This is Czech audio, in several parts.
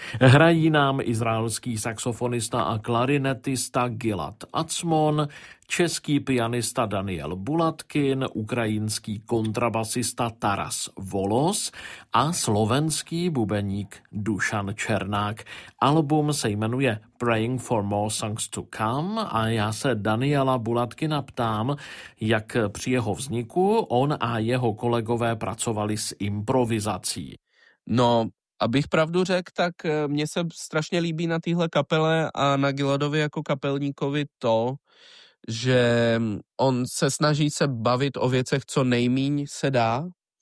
Hrají nám izraelský saxofonista a klarinetista Gilad Atzmon, český pianista Daniel Bulatkin, ukrajinský kontrabasista Taras Volos a slovenský bubeník Dušan Černák. Album se jmenuje Praying for More Songs to Come a já se Daniela Bulatkina ptám, jak při jeho vzniku on a jeho kolegové pracovali s improvizací. No, abych pravdu řekl, tak mně se strašně líbí na téhle kapele a na Giladovi jako kapelníkovi to, že on se snaží se bavit o věcech, co nejmíň se dá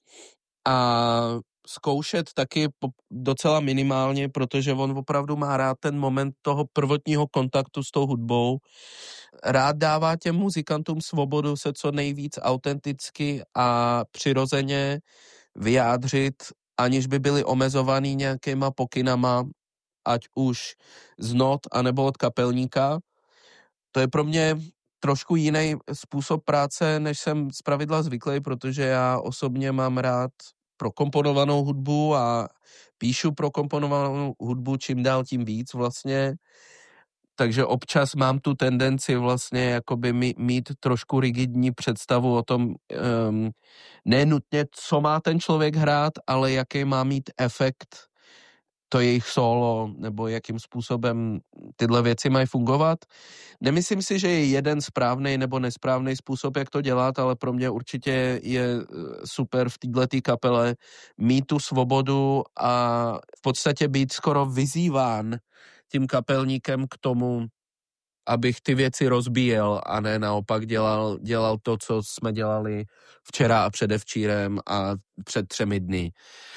a zkoušet taky docela minimálně, protože on opravdu má rád ten moment toho prvotního kontaktu s tou hudbou. Rád dává těm muzikantům svobodu se co nejvíc autenticky a přirozeně vyjádřit, aniž by byli omezovaný nějakýma pokynama, ať už z not, anebo od kapelníka. To je pro mě trošku jiný způsob práce, než jsem zpravidla zvyklý, protože já osobně mám rád prokomponovanou hudbu a píšu prokomponovanou hudbu čím dál tím víc vlastně. Takže občas mám tu tendenci vlastně jakoby mít trošku rigidní představu o tom, ne nutně, co má ten člověk hrát, ale jaký má mít efekt to jejich solo, nebo jakým způsobem tyhle věci mají fungovat. Nemyslím si, že je jeden správný nebo nesprávný způsob, jak to dělat, ale pro mě určitě je super v této kapele mít tu svobodu a v podstatě být skoro vyzýván tím kapelníkem k tomu, abych ty věci rozbíjel a ne naopak dělal to, co jsme dělali včera a předevčírem a před 3 dny.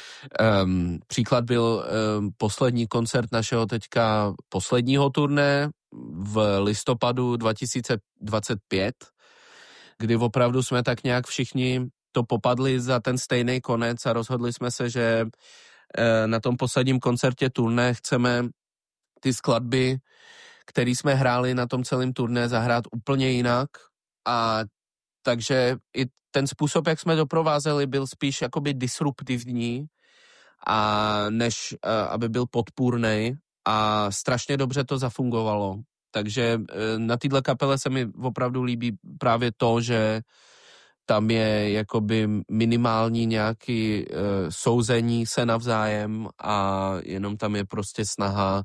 Příklad byl poslední koncert našeho teďka posledního turné v listopadu 2025, kdy opravdu jsme tak nějak všichni to popadli za ten stejný konec a rozhodli jsme se, že na tom posledním koncertě turné chceme ty skladby, který jsme hráli na tom celém turné, zahrát úplně jinak a takže i ten způsob, jak jsme doprovázeli, byl spíš jakoby disruptivní a než aby byl podpůrnej a strašně dobře to zafungovalo. Takže na této kapele se mi opravdu líbí právě to, že tam je jakoby minimální nějaký souzení se navzájem a jenom tam je prostě snaha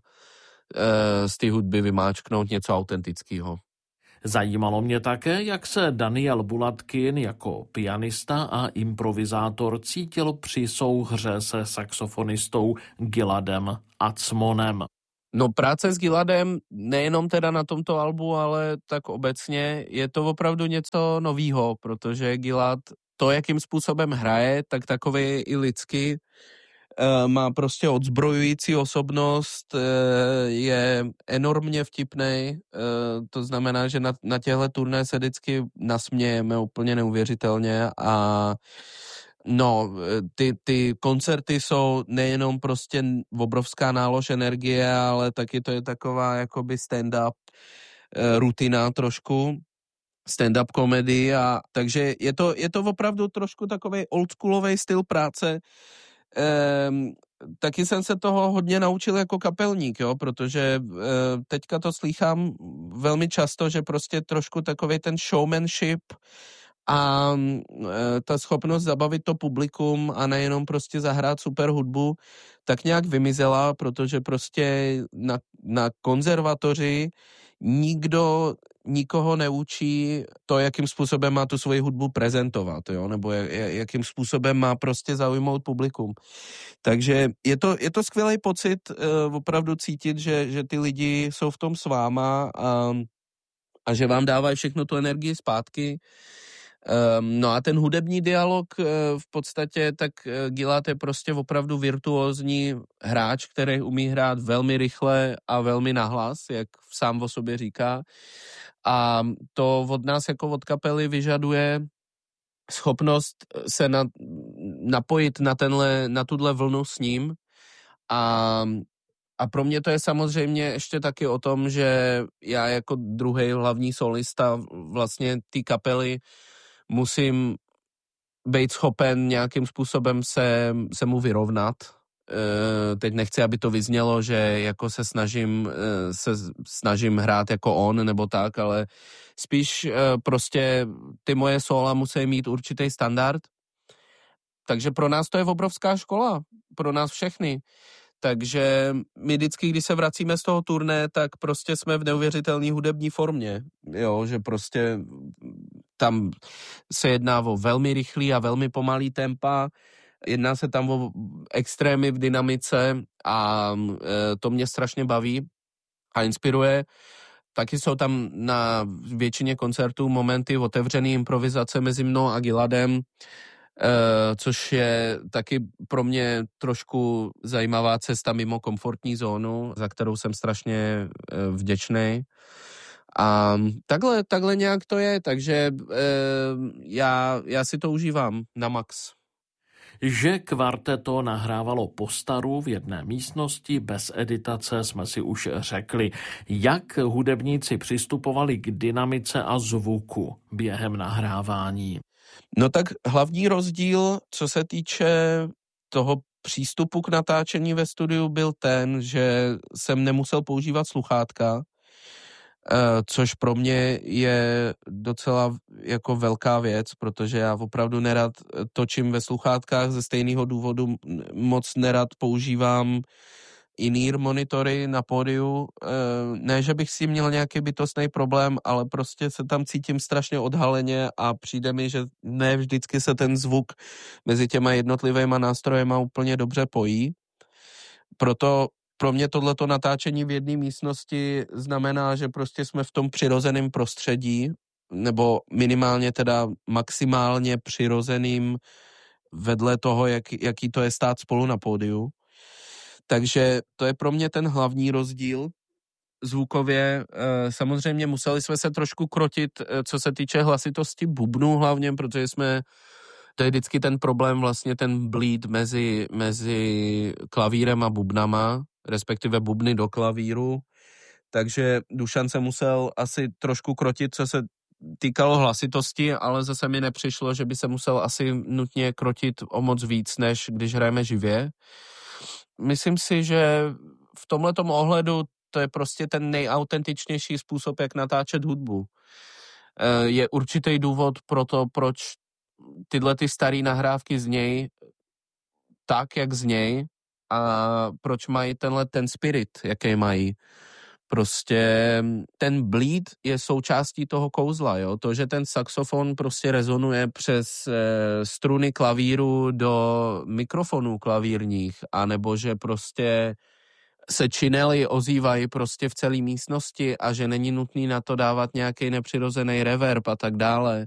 z té hudby vymáčknout něco autentického. Zajímalo mě také, jak se Daniel Bulatkin jako pianista a improvizátor cítil při souhře se saxofonistou Giladem Atzmonem. No práce s Giladem, nejenom teda na tomto albu, ale tak obecně, je to opravdu něco novýho, protože Gilad to, jakým způsobem hraje, tak takový i lidsky, má prostě odzbrojující osobnost, je enormně vtipnej, to znamená, že na těchto turné se vždycky nasmějeme úplně neuvěřitelně a no, ty koncerty jsou nejenom prostě obrovská nálož energie, ale taky to je taková jakoby stand-up rutina trošku, stand-up komedii a takže je to opravdu trošku takovej oldschoolovej styl práce. Taky jsem se toho hodně naučil jako kapelník, jo, protože teďka to slýchám velmi často, že prostě trošku takovej ten showmanship a ta schopnost zabavit to publikum a nejenom prostě zahrát super hudbu, tak nějak vymizela, protože prostě na konzervatoři nikdo nikoho neučí to, jakým způsobem má tu svoji hudbu prezentovat, jo, nebo jakým způsobem má prostě zaujmout publikum. Takže je to skvělý pocit opravdu cítit, že ty lidi jsou v tom s váma a že vám dávají všechno tu energii zpátky. No a ten hudební dialog v podstatě, tak Gilad je prostě opravdu virtuózní hráč, který umí hrát velmi rychle a velmi nahlas, jak sám o sobě říká. A to od nás jako od kapely vyžaduje schopnost se napojit na tuhle vlnu s ním a pro mě to je samozřejmě ještě taky o tom, že já jako druhý hlavní solista vlastně té kapely musím být schopen nějakým způsobem se mu vyrovnat teď nechci, aby to vyznělo, že jako se snažím hrát jako on nebo tak, ale spíš prostě ty moje sóla musí mít určitý standard. Takže pro nás to je obrovská škola, pro nás všechny. Takže my vždycky, když se vracíme z toho turné, tak prostě jsme v neuvěřitelné hudební formě. Jo, že prostě tam se jedná o velmi rychlý a velmi pomalý tempa, jedná se tam o extrémy v dynamice a to mě strašně baví a inspiruje. Taky jsou tam na většině koncertů momenty otevřené improvizace mezi mnou a Giladem, což je taky pro mě trošku zajímavá cesta mimo komfortní zónu, za kterou jsem strašně vděčný. A takhle nějak to je, takže já si to užívám na max. Že kvarteto nahrávalo po staru v jedné místnosti bez editace, jsme si už řekli. Jak hudebníci přistupovali k dynamice a zvuku během nahrávání? No tak hlavní rozdíl, co se týče toho přístupu k natáčení ve studiu, byl ten, že jsem nemusel používat sluchátka, což pro mě je docela jako velká věc, protože já opravdu nerad točím ve sluchátkách ze stejného důvodu, moc nerad používám in-ear monitory na pódiu. Ne, že bych si měl nějaký bytostný problém, ale prostě se tam cítím strašně odhaleně a přijde mi, že ne vždycky se ten zvuk mezi těma jednotlivýma nástrojema úplně dobře pojí. Proto pro mě tohleto natáčení v jedné místnosti znamená, že prostě jsme v tom přirozeném prostředí, nebo minimálně teda maximálně přirozeným vedle toho, jaký to je stát spolu na pódiu. Takže to je pro mě ten hlavní rozdíl zvukově. Samozřejmě museli jsme se trošku krotit, co se týče hlasitosti bubnů hlavně, protože to je vždycky ten problém, vlastně ten bleed mezi klavírem a bubnama, respektive bubny do klavíru. Takže Dušan se musel asi trošku krotit, co se týkalo hlasitosti, ale zase mi nepřišlo, že by se musel asi nutně krotit o moc víc, než když hrajeme živě. Myslím si, že v tomhletom ohledu to je prostě ten nejautentičnější způsob, jak natáčet hudbu. Je určitý důvod pro to, proč tyhle ty staré nahrávky znějí tak, jak znějí a proč mají ten spirit, jaký mají. Prostě ten bleed je součástí toho kouzla, jo. To, že ten saxofon prostě rezonuje přes struny klavíru do mikrofonů klavírních, anebo že prostě se činely ozývají prostě v celé místnosti a že není nutný na to dávat nějaký nepřirozený reverb a tak dále.